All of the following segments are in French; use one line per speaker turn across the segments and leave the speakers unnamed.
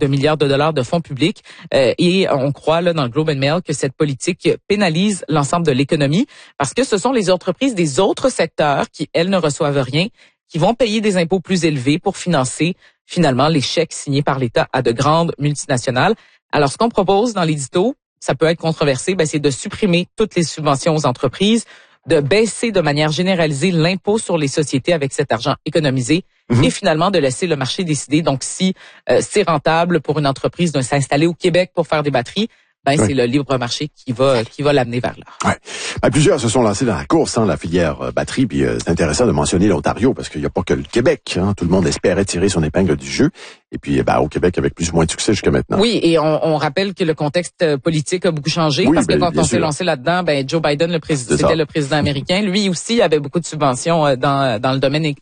de milliards de dollars de fonds publics. Et on croit là dans le Globe and Mail que cette politique pénalise l'ensemble de l'économie parce que ce sont les entreprises des autres secteurs qui, elles, ne reçoivent rien, qui vont payer des impôts plus élevés pour financer finalement les chèques signés par l'État à de grandes multinationales. Alors, ce qu'on propose dans l'édito, ça peut être controversé, c'est de supprimer toutes les subventions aux entreprises, de baisser de manière généralisée l'impôt sur les sociétés avec cet argent économisé et finalement de laisser le marché décider. Donc, si c'est rentable pour une entreprise de s'installer au Québec pour faire des batteries, c'est le libre marché qui va l'amener vers là.
Ouais. Plusieurs se sont lancés dans la course, la filière batterie, puis c'est intéressant de mentionner l'Ontario parce qu'il n'y a pas que le Québec. Tout le monde espérait tirer son épingle du jeu. Et puis, au Québec, avec plus ou moins de succès jusqu'à maintenant.
Oui, et on rappelle que le contexte politique a beaucoup changé parce que quand on s'est lancé là-dedans, Joe Biden, c'était le président américain. Lui aussi avait beaucoup de subventions dans le domaine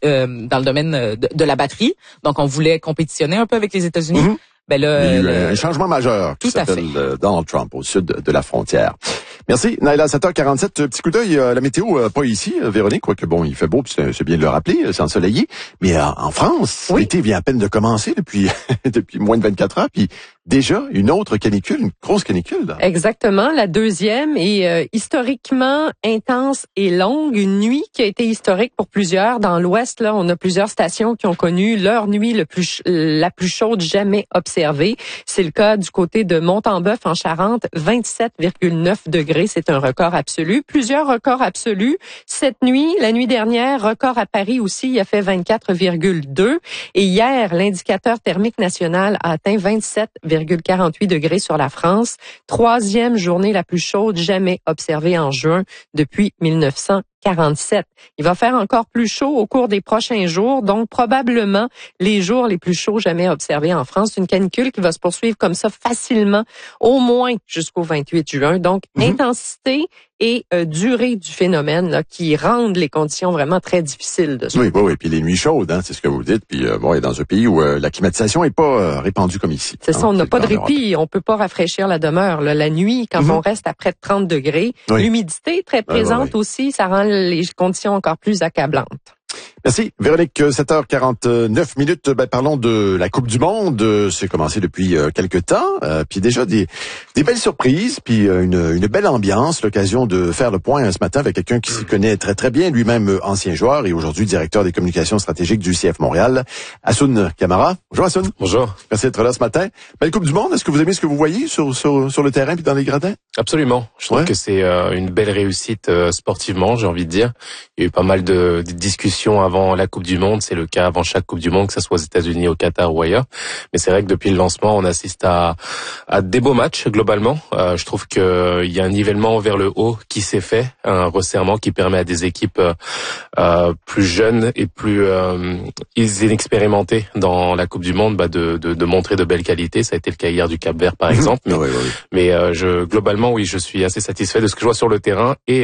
de la batterie. Donc, on voulait compétitionner un peu avec les États-Unis.
Il y a eu un changement majeur qui s'appelle Donald Trump au sud de la frontière. Merci. Naila, 7h47, petit coup d'œil à la météo, pas ici, Véronique, quoique il fait beau, puis c'est bien de le rappeler, c'est ensoleillé. Mais en France, l'été vient à peine de commencer depuis moins de 24 heures, puis déjà une autre canicule, une grosse canicule. Là.
Exactement, la deuxième est historiquement intense et longue, une nuit qui a été historique pour plusieurs. Dans l'Ouest, là, on a plusieurs stations qui ont connu leur nuit la plus chaude jamais observée. C'est le cas du côté de Montembeuf en Charente, 27,9 degrés, c'est un record absolu. Plusieurs records absolus. Cette nuit, la nuit dernière, record à Paris aussi, il a fait 24,2. Et hier, l'indicateur thermique national a atteint 27,48 degrés sur la France. Troisième journée la plus chaude jamais observée en juin depuis 1947. Il va faire encore plus chaud au cours des prochains jours, donc probablement les jours les plus chauds jamais observés en France. Une canicule qui va se poursuivre comme ça facilement, au moins jusqu'au 28 juin. Donc, intensité et durée du phénomène là, qui rendent les conditions vraiment très difficiles de ce
Oui, puis les nuits chaudes, c'est ce que vous dites. Puis dans un pays où la climatisation est pas répandue comme ici.
C'est ça, on n'a pas de répit, on peut pas rafraîchir la demeure. Là. La nuit, quand on reste à près de 30 degrés, l'humidité très présente aussi, ça rend les conditions encore plus accablantes.
Merci. Véronique, 7h49. Parlons de la Coupe du Monde. C'est commencé depuis quelques temps. Puis déjà des belles surprises, puis une belle ambiance. L'occasion de faire le point ce matin avec quelqu'un qui s'y connaît très très bien, lui-même ancien joueur et aujourd'hui directeur des communications stratégiques du CF Montréal, Hassoun Camara. Bonjour Hassoun.
Bonjour.
Merci d'être là ce matin. Belle Coupe du Monde. Est-ce que vous aimez ce que vous voyez sur le terrain puis dans les gradins?
Absolument. Je trouve que c'est une belle réussite sportivement, j'ai envie de dire. Il y a eu pas mal de discussions avant la Coupe du Monde, c'est le cas avant chaque Coupe du Monde, que ce soit aux États-Unis, au Qatar ou ailleurs. Mais c'est vrai que depuis le lancement, on assiste à des beaux matchs globalement. Je trouve que il y a un nivellement vers le haut qui s'est fait, un resserrement qui permet à des équipes plus jeunes et plus inexpérimentées dans la Coupe du Monde de montrer de belles qualités. Ça a été le cas hier du Cap-Vert par exemple. Mais globalement, je suis assez satisfait de ce que je vois sur le terrain et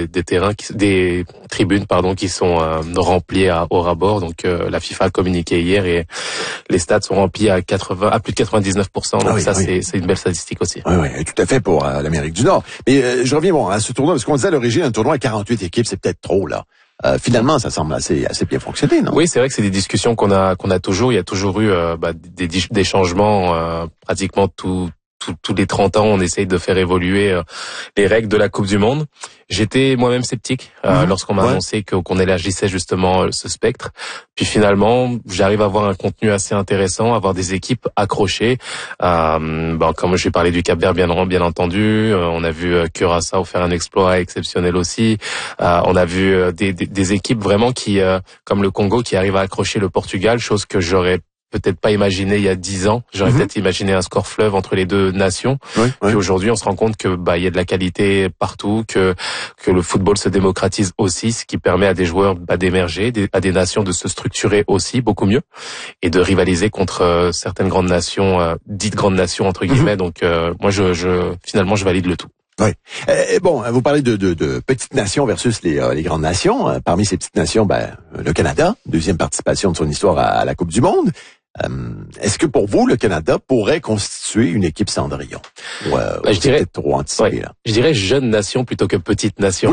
des tribunes qui sont remplies au ras-bord. Donc la FIFA a communiqué hier et les stades sont remplis à plus de 99%. Donc c'est une belle statistique aussi.
Oui, tout à fait pour l'Amérique du Nord. Mais je reviens à ce tournoi parce qu'on disait à l'origine un tournoi à 48 équipes, c'est peut-être trop là. Finalement, ça semble assez bien fonctionner, non?
Oui, c'est vrai que c'est des discussions qu'on a toujours. Il y a toujours eu des changements pratiquement tous les 30 ans, on essaye de faire évoluer les règles de la Coupe du Monde. J'étais moi-même sceptique lorsqu'on m'a annoncé qu'on élargissait justement ce spectre. Puis finalement, j'arrive à avoir un contenu assez intéressant, avoir des équipes accrochées. Comme j'ai parlé du Cap-Vert, bien entendu, on a vu Curaçao faire un exploit exceptionnel aussi. On a vu des équipes vraiment qui, comme le Congo, qui arrivent à accrocher le Portugal, chose que j'aurais peut-être pas imaginé il y a 10 ans. J'aurais peut-être imaginé un score fleuve entre les deux nations. Puis aujourd'hui, on se rend compte que il y a de la qualité partout, que le football se démocratise aussi, ce qui permet à des joueurs d'émerger, à des nations de se structurer aussi beaucoup mieux et de rivaliser contre certaines grandes nations, dites grandes nations entre guillemets. Donc moi, finalement, je valide le tout.
Oui. Vous parlez de petites nations versus les grandes nations. Parmi ces petites nations, le Canada, deuxième participation de son histoire à la Coupe du Monde. Est-ce que pour vous, le Canada pourrait constituer une équipe Cendrillon?
Je dirais
peut-être trop anticipé, là.
Je dirais jeune nation plutôt que petite nation.
Oui,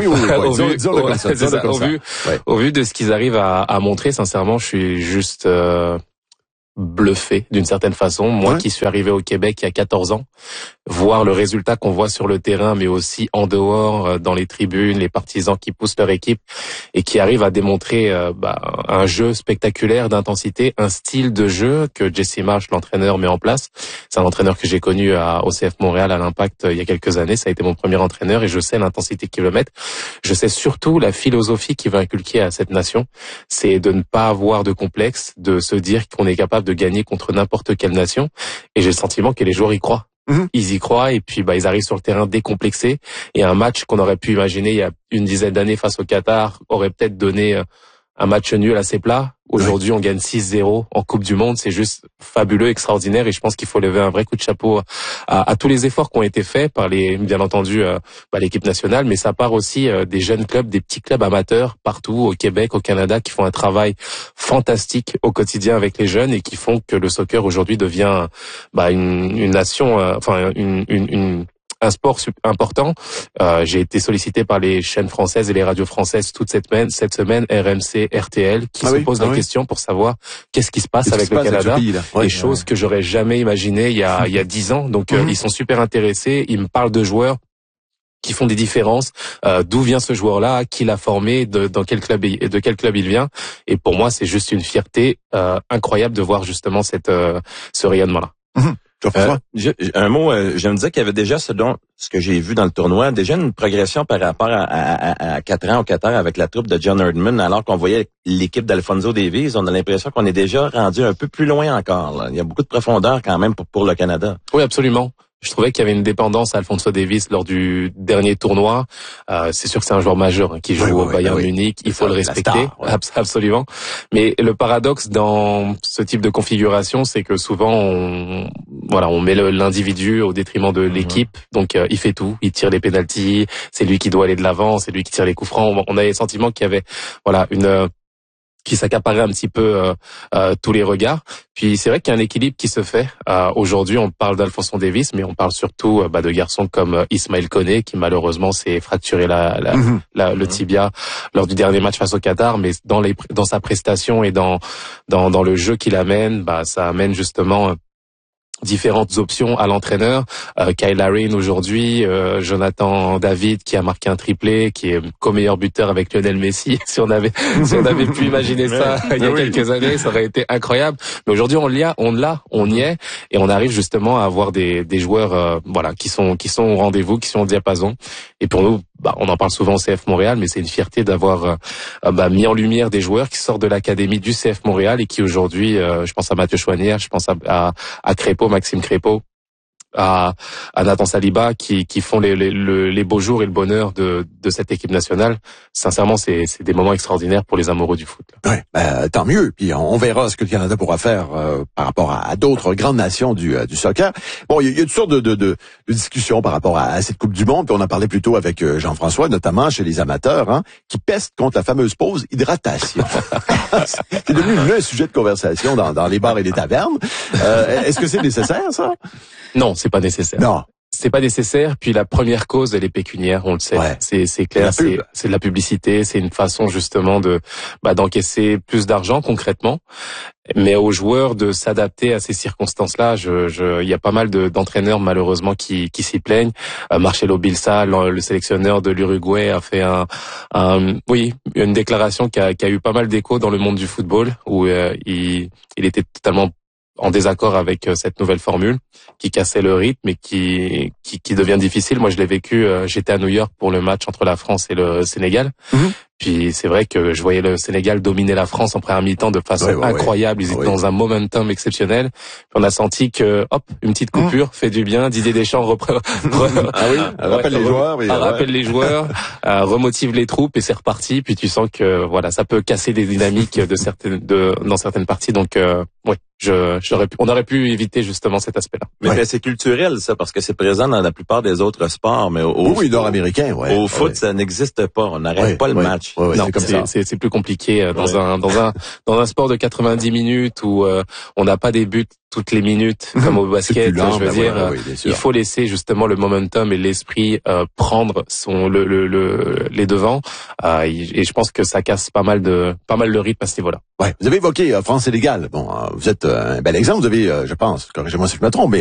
au vu de ce qu'ils arrivent à montrer, sincèrement, je suis juste bluffé d'une certaine façon. Moi qui suis arrivé au Québec il y a 14 ans, voir le résultat qu'on voit sur le terrain, mais aussi en dehors, dans les tribunes, les partisans qui poussent leur équipe et qui arrivent à démontrer un jeu spectaculaire d'intensité, un style de jeu que Jesse Marsh, l'entraîneur, met en place. C'est un entraîneur que j'ai connu au CF Montréal, à l'Impact, il y a quelques années. Ça a été mon premier entraîneur et je sais l'intensité qu'il veut mettre. Je sais surtout la philosophie qu'il veut inculquer à cette nation. C'est de ne pas avoir de complexe, de se dire qu'on est capable de gagner contre n'importe quelle nation. Et j'ai le sentiment que les joueurs y croient. Ils y croient et puis ils arrivent sur le terrain décomplexés. Et un match qu'on aurait pu imaginer il y a une dizaine d'années face au Qatar aurait peut-être donné un match nul assez plat. Aujourd'hui, on gagne 6-0 en Coupe du Monde. C'est juste fabuleux, extraordinaire. Et je pense qu'il faut lever un vrai coup de chapeau à tous les efforts qui ont été faits par bien entendu, l'équipe nationale. Mais ça part aussi des jeunes clubs, des petits clubs amateurs partout au Québec, au Canada, qui font un travail fantastique au quotidien avec les jeunes et qui font que le soccer aujourd'hui devient une nation, un sport important. J'ai été sollicité par les chaînes françaises et les radios françaises toute cette semaine, RMC, RTL, qui se posent la question pour savoir qu'est-ce qui se passe avec le Canada. Des choses que j'aurais jamais imaginées il y a 10 ans. Donc, ils sont super intéressés. Ils me parlent de joueurs qui font des différences, d'où vient ce joueur-là, qui l'a formé, de quel club il vient. Et pour moi, c'est juste une fierté incroyable de voir justement ce rayonnement-là.
Un mot, je me disais qu'il y avait déjà ce que j'ai vu dans le tournoi, déjà une progression par rapport à 4 ans au Qatar avec la troupe de John Herdman, alors qu'on voyait l'équipe d'Alphonso Davies, on a l'impression qu'on est déjà rendu un peu plus loin encore. Là. Il y a beaucoup de profondeur quand même pour le Canada.
Oui, absolument. Je trouvais qu'il y avait une dépendance à Alphonso Davies lors du dernier tournoi. C'est sûr que c'est un joueur majeur qui joue au Bayern Munich. Il faut le respecter, absolument. Mais le paradoxe dans ce type de configuration, c'est que souvent on met l'individu au détriment de l'équipe. Donc il fait tout, il tire les pénaltys, c'est lui qui doit aller de l'avant, c'est lui qui tire les coups francs. On avait le sentiment qu'il y avait qui s'accaparait un petit peu tous les regards. Puis c'est vrai qu'il y a un équilibre qui se fait. Aujourd'hui, on parle d'Alphonso Davies, mais on parle surtout de garçons comme Ismaël Koné, qui malheureusement s'est fracturé le tibia lors du dernier match face au Qatar. Mais dans sa prestation et dans le jeu qu'il amène, ça amène justement différentes options à l'entraîneur. Kyle Larin aujourd'hui, Jonathan David qui a marqué un triplé, qui est co-meilleur buteur avec Lionel Messi. Si on avait pu imaginer ça il y a quelques années, ça aurait été incroyable. Mais aujourd'hui on y est, et on arrive justement à avoir des joueurs qui sont au rendez-vous, qui sont au diapason. Et pour nous, on en parle souvent au CF Montréal, mais c'est une fierté d'avoir mis en lumière des joueurs qui sortent de l'académie du CF Montréal et qui aujourd'hui, je pense à Mathieu Chouanière, je pense à Crépeau, Maxime Crépeau, à Nathan Saliba, qui font les beaux jours et le bonheur de cette équipe nationale. Sincèrement, c'est des moments extraordinaires pour les amoureux du foot.
Ouais, tant mieux. Puis on verra ce que le Canada pourra faire par rapport à d'autres grandes nations du soccer. Bon, il y a toutes sortes de discussions par rapport à cette Coupe du Monde. Puis on en parlait plus tôt avec Jean-François, notamment chez les amateurs, qui pestent contre la fameuse pause hydratation. C'est devenu un sujet de conversation dans les bars et les tavernes. Est-ce que c'est nécessaire, ça?
Non, c'est pas nécessaire.
Non.
C'est pas nécessaire. Puis la première cause, elle est pécuniaire, on le sait.
Ouais.
C'est clair, c'est de la publicité, c'est une façon justement d'encaisser plus d'argent concrètement. Mais aux joueurs de s'adapter à ces circonstances-là, il y a pas mal d'entraîneurs malheureusement qui s'y plaignent. Marcelo Bielsa, le sélectionneur de l'Uruguay, a fait une déclaration qui a eu pas mal d'écho dans le monde du football, où il était totalement en désaccord avec cette nouvelle formule qui cassait le rythme et qui devient difficile. Moi, je l'ai vécu, j'étais à New York pour le match entre la France et le Sénégal. Puis c'est vrai que je voyais le Sénégal dominer la France en première mi-temps de façon incroyable. Ils étaient dans un momentum exceptionnel. Puis on a senti que, une petite coupure fait du bien. Didier Deschamps
rappelle les joueurs,
remotive les troupes et c'est reparti. Puis tu sens que ça peut casser des dynamiques dans certaines parties. Donc on aurait pu éviter justement cet aspect-là.
Mais c'est culturel ça, parce que c'est présent dans la plupart des autres sports. Mais
nord-américain,
au foot, ça n'existe pas. On n'arrête pas le match.
Non, c'est plus compliqué dans un sport de 90 minutes où on n'a pas des buts toutes les minutes comme au basket.
C'est plus lent,
Je veux dire,
voilà, oui, bien sûr.
il faut laisser justement le momentum et l'esprit prendre les devants. Et je pense que ça casse pas mal le rythme à ce niveau-là.
Ouais, vous avez évoqué France Sénégal. Bon, vous êtes un bel exemple. Vous avez, je pense, corrigez-moi si je me trompe, mais